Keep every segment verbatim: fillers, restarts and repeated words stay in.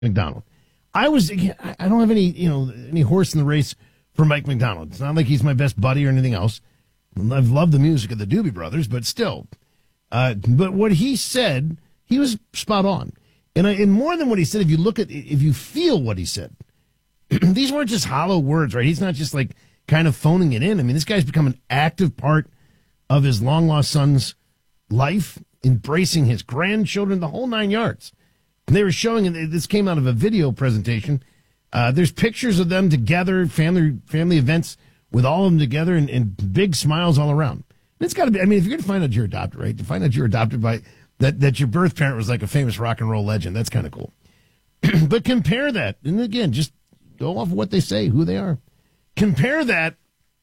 McDonald. I was, I don't have any, you know, any horse in the race for Mike McDonald. It's not like he's my best buddy or anything else. I've loved the music of the Doobie Brothers, but still. Uh, but what he said, he was spot on. And, I, and more than what he said, if you look at, if you feel what he said, these weren't just hollow words, right? He's not just like kind of phoning it in. I mean, this guy's become an active part of his long-lost son's life, embracing his grandchildren, the whole nine yards. And they were showing, and this came out of a video presentation. Uh, there's pictures of them together, family family events with all of them together, and, and big smiles all around. And it's got to be. I mean, if you're going to find out you're adopted, right? To find out you're adopted by that that your birth parent was like a famous rock and roll legend. That's kind of cool. But compare that, and again, just go off of what they say, who they are. Compare that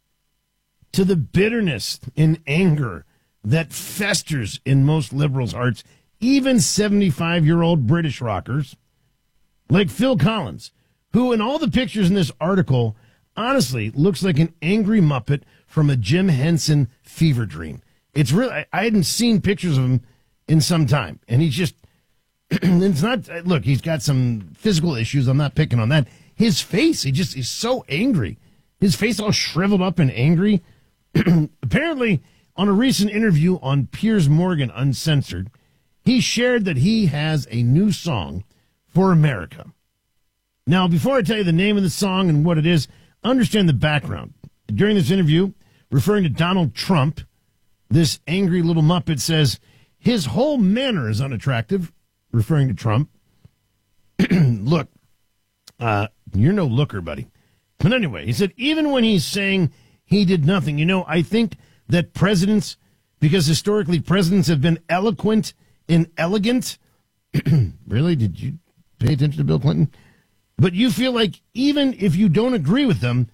to the bitterness and anger that festers in most liberals' hearts. Even seventy-five-year-old British rockers like Phil Collins, who in all the pictures in this article, honestly, looks like an angry Muppet from a Jim Henson fever dream. It's really, I, I hadn't seen pictures of him in some time. And he's just, it's not, look, he's got some physical issues. I'm not picking on that. His face, he just, he's so angry. His face all shriveled up and angry. Apparently, on a recent interview on Piers Morgan Uncensored, he shared that he has a new song for America. Now, before I tell you the name of the song and what it is, understand the background. During this interview, referring to Donald Trump, this angry little Muppet says, his whole manner is unattractive, referring to Trump. Look, uh, you're no looker, buddy. But anyway, he said, even when he's saying he did nothing, you know, I think that presidents, because historically presidents have been eloquent and elegant. Really? Did you pay attention to Bill Clinton? But you feel like even if you don't agree with them,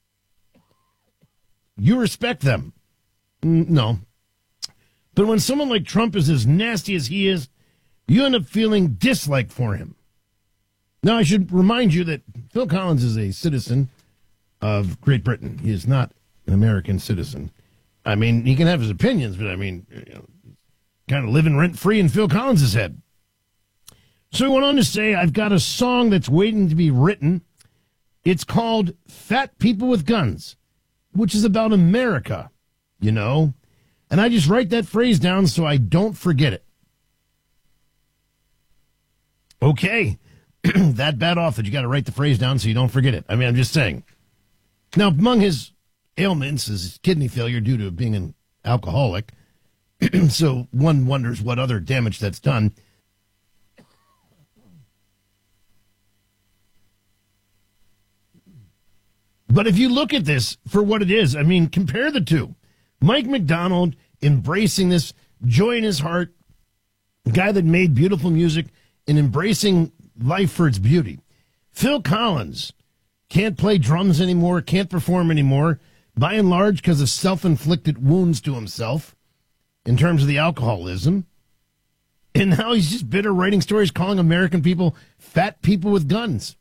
you respect them. No. But when someone like Trump is as nasty as he is, you end up feeling dislike for him. Now, I should remind you that Phil Collins is a citizen of Great Britain. He is not an American citizen. I mean, he can have his opinions, but I mean, you know, kind of living rent-free in Phil Collins' head. So he went on to say, I've got a song that's waiting to be written. It's called Fat People with Guns, which is about America, you know. And I just write that phrase down so I don't forget it. Okay. That bad off that you got to write the phrase down so you don't forget it. I mean, I'm just saying. Now, among his ailments is kidney failure due to being an alcoholic. So one wonders what other damage that's done. But if you look at this for what it is, I mean, compare the two. Mike McDonald embracing this, joy in his heart, a guy that made beautiful music and embracing life for its beauty. Phil Collins can't play drums anymore, can't perform anymore, by and large because of self-inflicted wounds to himself in terms of the alcoholism. And now he's just bitter writing stories calling American people fat people with guns.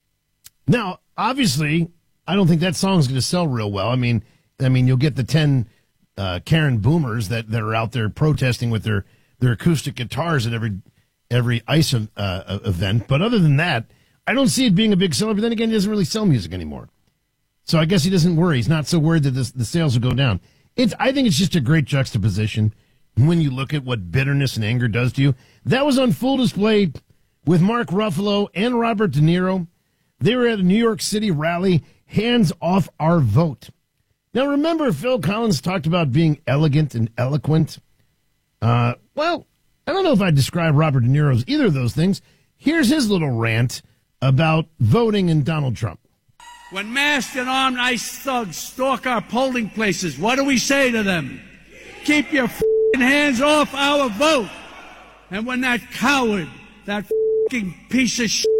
Now, obviously, I don't think that song's going to sell real well. I mean, I mean, you'll get the ten uh, Karen boomers that, that are out there protesting with their, their acoustic guitars at every every ICE uh, event. But other than that, I don't see it being a big seller. But then again, he doesn't really sell music anymore. So I guess he doesn't worry. He's not so worried that this, the sales will go down. It's, I think it's just a great juxtaposition when you look at what bitterness and anger does to you. That was on full display with Mark Ruffalo and Robert De Niro. They were at a New York City rally, Hands Off Our Vote. Now, remember, Phil Collins talked about being elegant and eloquent. Uh, well, I don't know if I'd describe Robert De Niro as either of those things. Here's his little rant about voting in Donald Trump. When masked and armed ICE thugs stalk our polling places, what do we say to them? Keep your f***ing hands off our vote. And when that coward, that f***ing piece of shit,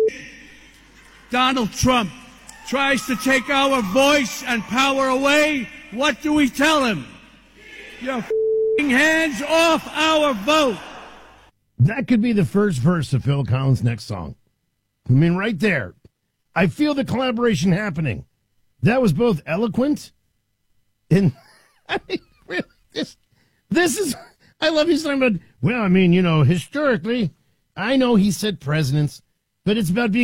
Donald Trump, tries to take our voice and power away, what do we tell him? Your f***ing hands off our vote. That could be the first verse of Phil Collins' next song. I mean, right there. I feel the collaboration happening. That was both eloquent and, I mean, really, this, this is, I love his talking about, well, I mean, you know, historically, I know he said presidents but it's about being